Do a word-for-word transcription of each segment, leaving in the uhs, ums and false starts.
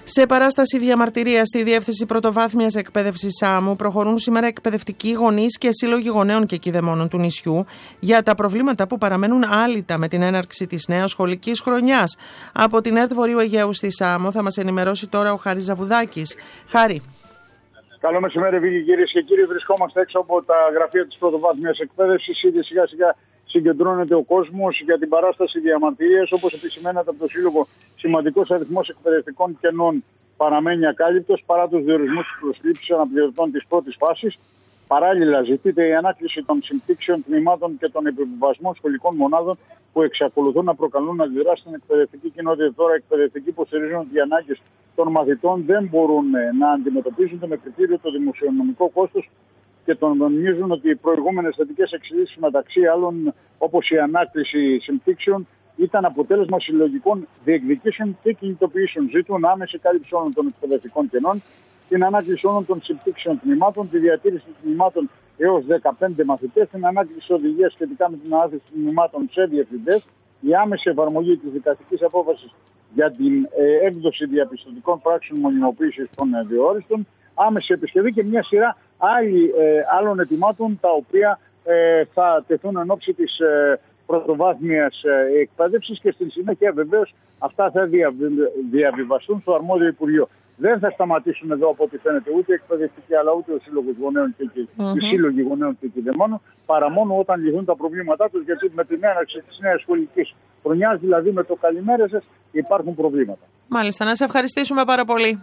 Σε παράσταση διαμαρτυρίας στη Διεύθυνση Πρωτοβάθμιας Εκπαίδευσης Σάμου προχωρούν σήμερα εκπαιδευτικοί γονείς και σύλλογοι γονέων και κηδεμόνων του νησιού για τα προβλήματα που παραμένουν άλυτα με την έναρξη της νέας σχολικής χρονιάς. Από την ΕΡΤ Βορείου Αιγαίου στη Σάμο θα μας ενημερώσει τώρα ο Χάρης Ζαβουδάκης. Χάρη. Καλό μεσημέρι, Βίκη, κυρίες και κύριοι. Βρισκόμαστε έξω από τα γραφεία της Πρωτοβάθμιας Εκπαίδευσης. Ήδη σιγά σιγά συγκεντρώνεται ο κόσμος για την παράσταση διαμαρτυρίας. Όπως επισημαίνεται από το Σύλλογο, σημαντικός αριθμός εκπαιδευτικών κενών παραμένει ακάλυπτος παρά τους διορισμούς της προσλήψης αναπληρωτών της πρώτης φάσης. Παράλληλα, ζητείται η ανάκληση των συμπτύξεων τμήματων και των επιβιβασμών σχολικών μονάδων που εξακολουθούν να προκαλούν αντιδράσεις στην εκπαιδευτική κοινότητα. Τώρα, οι εκπαιδευτικοί υποστηρίζουν ότι οι ανάγκες των μαθητών δεν μπορούν να αντιμετωπίζονται με κριτήριο το δημοσιονομικό κόστος και τονίζουν ότι οι προηγούμενες θετικές εξελίξεις, μεταξύ άλλων όπως η ανάκληση συμπτύξεων, ήταν αποτέλεσμα συλλογικών διεκδικήσεων και κινητοποιήσεων. Ζητούν άμεση κάλυψη όλων των εκπαιδευτικών κενών, την ανάκληση όλων των συμπτύξεων τμήματων, τη διατήρηση τμήματων έως δεκαπέντε μαθητές, την ανάκληση οδηγίας σχετικά με την ανάθεση τμήματων σε διευθυντές, η άμεση εφαρμογή της δικαστικής απόφασης για την ε, έκδοση διαπιστωτικών πράξεων μονιμοποίησης των ε, διόριστων, άμεση επισκευή και μια σειρά άλλοι, ε, άλλων ετοιμάτων τα οποία ε, θα τεθούν εν ώψη της ε, πρωτοβάθμιας ε, εκπαίδευσης και στη συνέχεια βεβαίως αυτά θα διαβι, διαβιβαστούν στο αρμόδιο Υπουργείο. Δεν θα σταματήσουν εδώ από ό,τι φαίνεται ούτε οι εκπαιδευτικοί αλλά ούτε ο Σύλλογος Γονέων και mm-hmm. οι Σύλλογοι Γονέων και Κηδεμόνων, παρά μόνο όταν λυθούν τα προβλήματά τους, γιατί με την έναρξη της νέας σχολικής χρονιάς, δηλαδή με το καλημέρα σας, υπάρχουν προβλήματα. Μάλιστα, να σε ευχαριστήσουμε πάρα πολύ.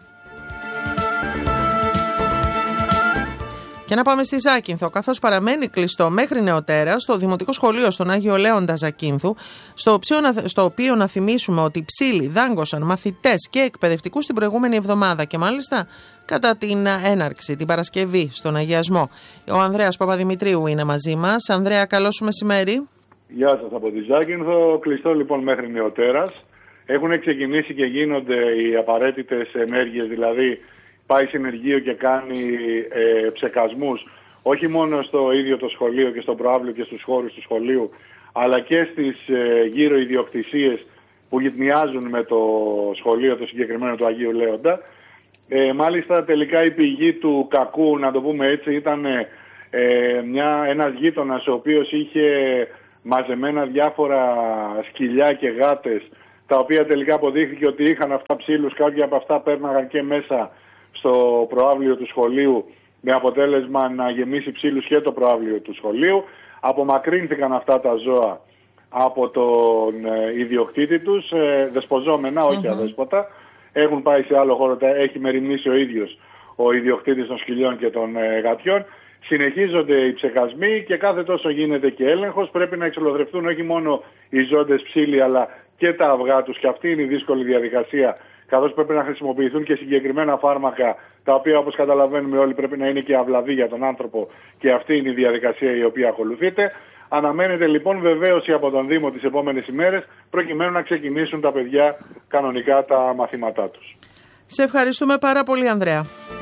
Και να πάμε στη Ζάκυνθο, καθώς παραμένει κλειστό μέχρι νεοτέρας το Δημοτικό Σχολείο στον Άγιο Λέοντα Ζακύνθου, στο οποίο, στο οποίο να θυμίσουμε ότι ψήλοι δάγκωσαν μαθητές και εκπαιδευτικούς την προηγούμενη εβδομάδα και μάλιστα κατά την έναρξη, την Παρασκευή, στον αγιασμό. Ο Ανδρέας Παπαδημητρίου είναι μαζί μας. Ανδρέα, καλό σου μεσημέρι. Γεια σας από τη Ζάκυνθο. Κλειστό λοιπόν μέχρι νεοτέρας. Έχουν ξεκινήσει και γίνονται οι απαραίτητες ενέργειες, δηλαδή πάει συνεργείο και κάνει ε, ψεκασμούς όχι μόνο στο ίδιο το σχολείο και στο προαύλιο και στους χώρους του σχολείου, αλλά και στις ε, γύρω ιδιοκτησίες που γυτνιάζουν με το σχολείο το συγκεκριμένο του Αγίου Λέοντα. Ε, μάλιστα τελικά η πηγή του κακού, να το πούμε έτσι, ήταν ε, μια, ένας γείτονας ο οποίος είχε μαζεμένα διάφορα σκυλιά και γάτες, τα οποία τελικά αποδείχθηκε ότι είχαν αυτά ψήλους, κάποια από αυτά πέρναγαν και μέσα στο προαύλιο του σχολείου, με αποτέλεσμα να γεμίσει ψήλους και το προαύλιο του σχολείου. Απομακρύνθηκαν αυτά τα ζώα από τον ε, ιδιοκτήτη τους, ε, δεσποζόμενα, όχι mm-hmm. αδέσποτα. Έχουν πάει σε άλλο χώρο, τα έχει μεριμνήσει ο ίδιος ο ιδιοκτήτης των σκυλιών και των ε, γατιών. Συνεχίζονται οι ψεκασμοί και κάθε τόσο γίνεται και έλεγχος. Πρέπει να εξολοθρευτούν όχι μόνο οι ζώντες ψήλοι, αλλά και τα αυγά τους, και αυτή είναι η δύσκολη διαδικασία, καθώς πρέπει να χρησιμοποιηθούν και συγκεκριμένα φάρμακα, τα οποία όπως καταλαβαίνουμε όλοι πρέπει να είναι και αυλαβή για τον άνθρωπο, και αυτή είναι η διαδικασία η οποία ακολουθείται. Αναμένεται λοιπόν βεβαίωση από τον Δήμο τις επόμενες ημέρες, προκειμένου να ξεκινήσουν τα παιδιά κανονικά τα μαθήματά τους. Σε ευχαριστούμε πάρα πολύ, Ανδρέα.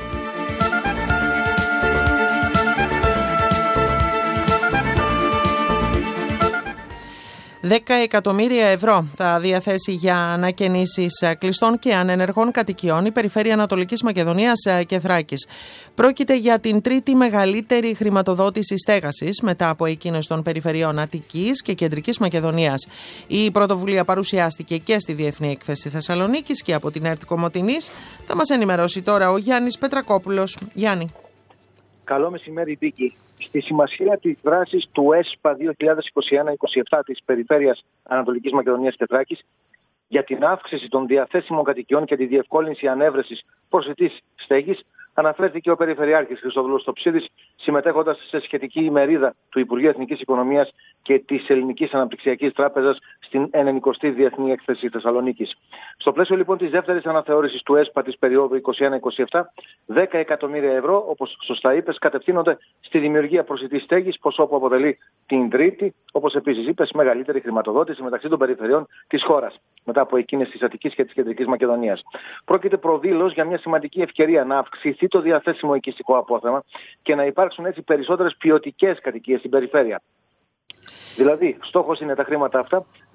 δέκα εκατομμύρια ευρώ θα διαθέσει για ανακαινήσεις κλειστών και ανενεργών κατοικιών η Περιφέρεια Ανατολικής Μακεδονίας και Θράκης. Πρόκειται για την τρίτη μεγαλύτερη χρηματοδότηση στέγασης μετά από εκείνες των περιφερειών Αττικής και Κεντρικής Μακεδονίας. Η πρωτοβουλία παρουσιάστηκε και στη Διεθνή Έκθεση Θεσσαλονίκης και από την ΕΡΤ Κομοτηνής. Θα μας ενημερώσει τώρα ο Γιάννης Πετρακόπουλος. Γιάννη. Καλό μεσημέρι, Βίκη. Στη σημασία της δράσης του ΕΣΠΑ δύο χιλιάδες είκοσι ένα είκοσι επτά της Περιφέρειας Ανατολικής Μακεδονίας και Θράκης για την αύξηση των διαθέσιμων κατοικιών και τη διευκόλυνση ανέβρεσης προσιτής στέγης, αναφέρθηκε ο Περιφερειάρχης Χριστοδούλος Τοψίδης, συμμετέχοντας σε σχετική ημερίδα του Υπουργείου Εθνικής Οικονομίας και της Ελληνικής Αναπτυξιακής Τράπεζας στην ενενηκοστή Διεθνή Έκθεση Θεσσαλονίκης. Στο πλαίσιο λοιπόν της δεύτερης αναθεώρησης του ΕΣΠΑ της περίοδου είκοσι ένα είκοσι επτά, δέκα εκατομμύρια ευρώ, όπως σωστά είπες, κατευθύνονται στη δημιουργία προσιτής στέγης, ποσό που αποτελεί την τρίτη, όπως επίσης είπες, μεγαλύτερη χρηματοδότηση μεταξύ των περιφερειών της χώρας, μετά από εκείνες της Αττικής και της Κεντρικής Μακεδονίας. Πρόκειται προδήλως για μια σημαντική ευκαιρία να αυξηθεί το διαθέσιμο οικιστικό απόθεμα και να υπάρξουν έτσι περισσότερες ποιοτικές κατοικίες στην περιφέρεια. Δηλαδή, στόχος είναι τα χρήματα αυτά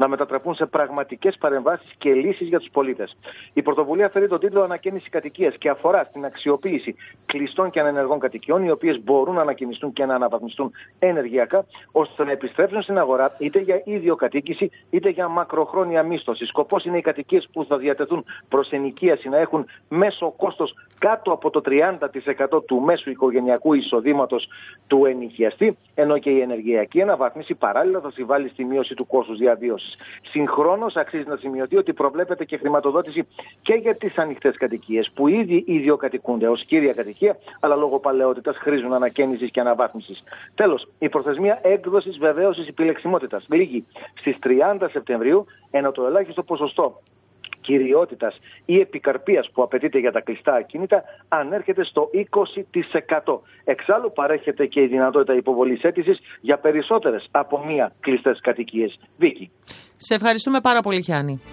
να μετατραπούν σε πραγματικές παρεμβάσεις και λύσεις για τους πολίτες. Η πρωτοβουλία φέρει τον τίτλο Ανακαίνιση κατοικίας και αφορά στην αξιοποίηση κλειστών και ανενεργών κατοικιών, οι οποίες μπορούν να ανακαινιστούν και να αναβαθμιστούν ενεργειακά, ώστε να επιστρέψουν στην αγορά είτε για ιδιοκατοίκηση είτε για μακροχρόνια μίσθωση. Σκοπός είναι οι κατοικίες που θα διατεθούν προς ενοικίαση να έχουν μέσο κόστος κάτω από το τριάντα τοις εκατό του μέσου οικογενειακού εισοδήματος του ενοικιαστή, ενώ και η ενεργειακή αναβάθμιση παράλληλα θα συμβάλλει στη μείωση του κόστους διαβίωσης. Συγχρόνως, αξίζει να σημειωθεί ότι προβλέπεται και χρηματοδότηση και για τις ανοιχτές κατοικίες, που ήδη ιδιοκατοικούνται ως κύρια κατοικία, αλλά λόγω παλαιότητας χρήζουν ανακαίνισης και αναβάθμισης. Τέλος, η προθεσμία έκδοσης βεβαίωσης επιλεξιμότητας λήγει στις τριάντα Σεπτεμβρίου, ενώ το ελάχιστο ποσοστό κυριότητας ή επικαρπίας που απαιτείται για τα κλειστά ακίνητα ανέρχεται στο είκοσι τοις εκατό. Εξάλλου παρέχεται και η δυνατότητα υποβολής αίτησης για περισσότερες από μία κλειστές κατοικίες. Βίκη. Σε ευχαριστούμε πάρα πολύ, Γιάννη.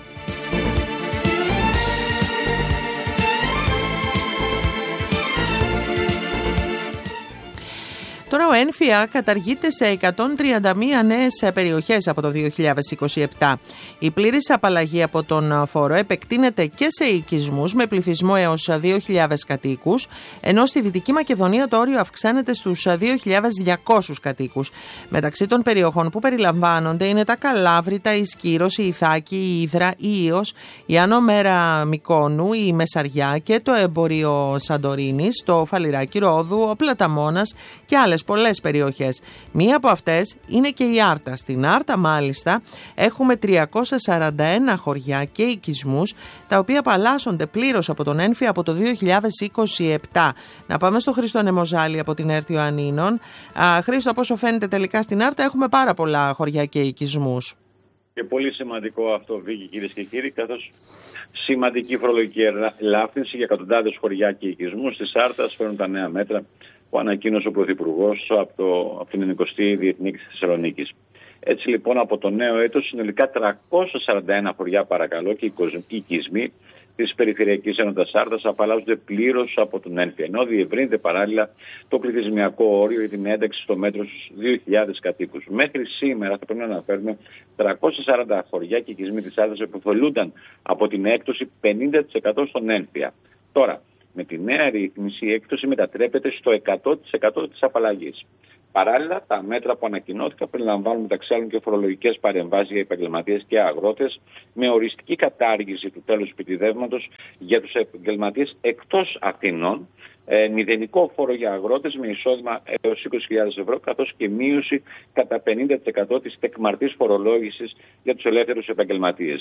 Τώρα ο ΕΝΦΙΑ καταργείται σε εκατόν τριάντα μία νέες περιοχές από το δύο χιλιάδες είκοσι επτά. Η πλήρης απαλλαγή από τον φόρο επεκτείνεται και σε οικισμούς με πληθυσμό έως δύο χιλιάδες κατοίκους, ενώ στη Δυτική Μακεδονία το όριο αυξάνεται στους δύο χιλιάδες διακόσιους κατοίκους. Μεταξύ των περιοχών που περιλαμβάνονται είναι τα Καλάβρητα, η Σκύρος, η Ιθάκη, η Ύδρα, η Ήος, η Άνω Μέρα Μικόνου, η Μεσαριά και το εμπόριο Σαντορίνης, το Φαλιράκι Ρόδου, ο Πλαταμόνας και άλλες πολλές περιοχές. Μία από αυτές είναι και η Άρτα. Στην Άρτα μάλιστα έχουμε τριακόσια σαράντα ένα χωριά και οικισμούς, τα οποία απαλλάσσονται πλήρως από τον ΕΝΦΙΑ από το δύο χιλιάδες είκοσι επτά. Να πάμε στο Χρήστο Νεμοζάλη από την Έρθιο Ανίνων. Α, Χρήστο, από όσο φαίνεται τελικά στην Άρτα έχουμε πάρα πολλά χωριά και οικισμούς. Και πολύ σημαντικό αυτό, Βίκη, κυρίες και κύριοι, καθώς σημαντική φορολογική ελάφρυνση για εκατοντάδες χωριά και οικισμούς της Άρτας φέρνουν τα νέα μέτρα που ανακοίνωσε ο Πρωθυπουργός από, από την ενενηκοστή Διεθνή της Θεσσαλονίκης. Έτσι λοιπόν, από το νέο έτος συνολικά τριακόσια σαράντα ένα χωριά, παρακαλώ, και οικισμοί της Περιφερειακής Ένωσης Άρτας απαλλάσσονται πλήρως από τον ΕΝΦΙΑ, ενώ διευρύνεται παράλληλα το πληθυσμιακό όριο για την ένταξη στο μέτρο στους δύο χιλιάδες κατοίκους. Μέχρι σήμερα θα πρέπει να αναφέρουμε τριακόσια σαράντα χωριά και οικισμοί της Άρτας που υποφελούνταν από την έκπτωση πενήντα τοις εκατό στον ΕΝΦΙΑ. Τώρα, με τη νέα ρύθμιση η έκπτωση μετατρέπεται στο εκατό τοις εκατό της απαλλαγής. Παράλληλα, τα μέτρα που ανακοινώθηκαν περιλαμβάνουν μεταξύ άλλων και φορολογικές παρεμβάσεις για επαγγελματίες και αγρότες, με οριστική κατάργηση του τέλους επιτιδεύματος για τους επαγγελματίες εκτός Αθηνών, ε, μηδενικό φόρο για αγρότες με εισόδημα έως είκοσι χιλιάδες ευρώ, καθώς και μείωση κατά πενήντα τοις εκατό της τεκμαρτής φορολόγησης για τους ελεύθερους επαγγελματίες.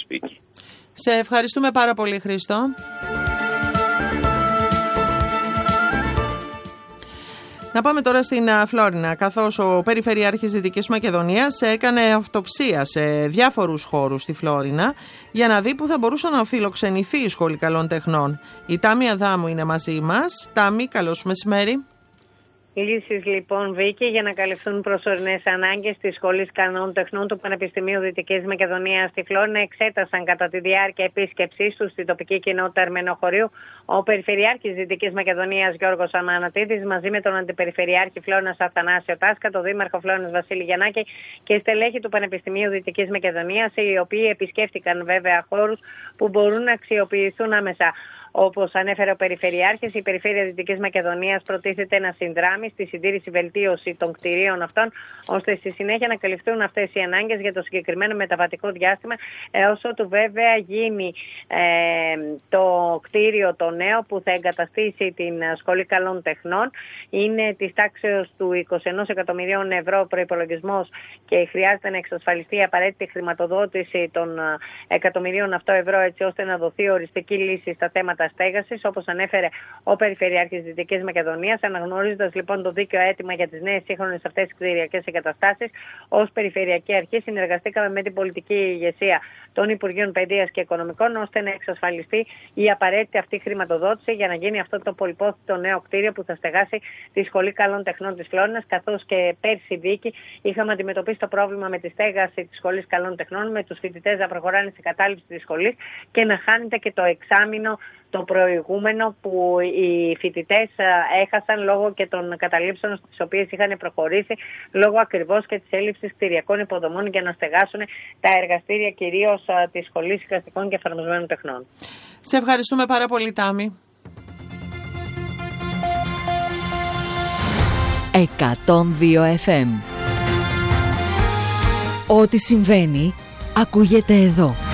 Σε ευχαριστούμε πάρα πολύ, Χρήστο. Να πάμε τώρα στην Φλόρινα, καθώς ο Περιφερειάρχης Δυτικής Μακεδονίας έκανε αυτοψία σε διάφορους χώρους στη Φλόρινα για να δει που θα μπορούσε να φιλοξενηθεί η Σχολή Καλών Τεχνών. Η Τάμι Αδάμου είναι μαζί μας. Τάμι, καλώς μεσημέρι. Λύσεις λοιπόν, Βίκη, για να καλυφθούν προσωρινές ανάγκες της Σχολής Καλών Τεχνών του Πανεπιστημίου Δυτικής Μακεδονίας στη Φλόρινα εξέτασαν κατά τη διάρκεια επίσκεψής του στην τοπική κοινότητα Αρμενοχωρίου ο Περιφερειάρχης Δυτικής Μακεδονίας Γιώργος Αμανατίδης μαζί με τον Αντιπεριφερειάρχη Φλόρινας Αθανάσιο Τάσκα, τον Δήμαρχο Φλόρινας Βασίλη Γιαννάκη και στελέχη του Πανεπιστημίου Δυτικής Μακεδονίας, οι οποίοι επισκέφτηκαν βέβαια χώρους που μπορούν να αξιοποιηθούν άμεσα. Όπως ανέφερε ο Περιφερειάρχης, η Περιφέρεια Δυτικής Μακεδονίας προτίθεται να συνδράμει στη συντήρηση βελτίωση των κτηρίων αυτών, ώστε στη συνέχεια να καλυφθούν αυτές οι ανάγκες για το συγκεκριμένο μεταβατικό διάστημα, έως ότου βέβαια γίνει ε, το κτίριο το νέο που θα εγκαταστήσει την Σχολή Καλών Τεχνών. Είναι της τάξεως του είκοσι ένα εκατομμυρίων ευρώ προϋπολογισμός και χρειάζεται να εξασφαλιστεί η απαραίτητη χρηματοδότηση των εκατομμυρίων αυτό ευρώ, έτσι ώστε να δοθεί οριστική λύση στα θέματα στέγασης, όπως ανέφερε ο Περιφερειάρχης Δυτικής Μακεδονίας. Αναγνωρίζοντας λοιπόν το δίκαιο αίτημα για τις νέες σύγχρονες αυτές κτηριακές εγκαταστάσεις, ως Περιφερειακή Αρχή συνεργαστήκαμε με την πολιτική ηγεσία των Υπουργείων Παιδείας και Οικονομικών, ώστε να εξασφαλιστεί η απαραίτητη αυτή χρηματοδότηση για να γίνει αυτό το πολυπόθητο νέο κτίριο που θα στεγάσει τη Σχολή Καλών Τεχνών της Φλόρινας. Καθώς και πέρσι, Βίκη, είχαμε αντιμετωπίσει το πρόβλημα με τη στέγαση της Σχολής Καλών Τεχνών, με τους φοιτητές να προχωράνε στην κατάληψη της σχολής και να χάνεται και το εξάμηνο, το προηγούμενο που οι φοιτητές έχασαν λόγω και των καταλήψεων στις οποίες είχαν προχωρήσει, λόγω ακριβώς και της έλλειψης κτηριακών υποδομών για να στεγάσουν τα εργαστήρια κυρίως της Σχολής Εικαστικών και Εφαρμοσμένων Τεχνών. Σε ευχαριστούμε πάρα πολύ, Τάμι. εκατόν δύο εφ εμ. Ό,τι συμβαίνει ακούγεται εδώ.